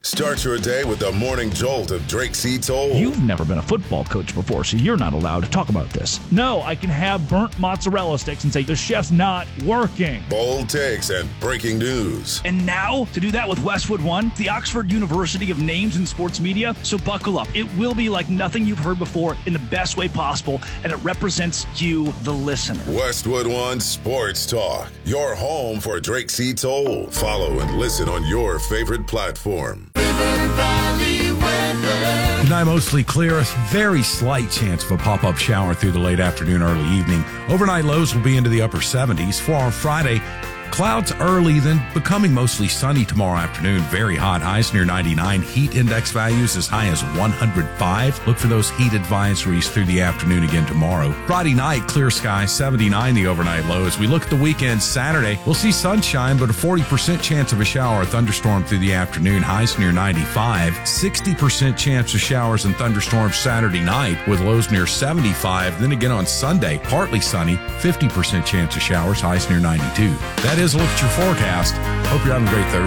Start your day with the morning jolt of Drake C. Toll. You've never been a football coach before, so you're not allowed to talk about this. No, I can have burnt mozzarella sticks and say the chef's not working. Bold takes and breaking news. And now, to do that with Westwood One, the Oxford University of Names in Sports Media. So buckle up. It will be like nothing you've heard before in the best way possible, and it represents you, the listener. Westwood One Sports Talk, your home for Drake C. Toll. Follow and listen on your favorite platform. Tonight, mostly clear. A very slight chance of a pop-up shower through the late afternoon, early evening. Overnight lows will be into the upper 70s. For on Friday, clouds early, then becoming mostly sunny tomorrow afternoon. Very hot, highs near 99. Heat index values as high as 105. Look for those heat advisories through the afternoon again tomorrow. Friday night, clear skies, 79 the overnight low. As we look at the weekend, Saturday, we'll see sunshine, but a 40% chance of a shower or thunderstorm through the afternoon. Highs near 95. 60% chance of showers and thunderstorms Saturday night with lows near 75. Then again on Sunday, partly sunny, 50% chance of showers, highs near 92. That is a look at your forecast. Hope you're having a great Thursday.